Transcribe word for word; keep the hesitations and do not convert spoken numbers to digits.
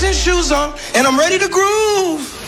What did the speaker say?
dancing shoes on, and I'm ready to groove.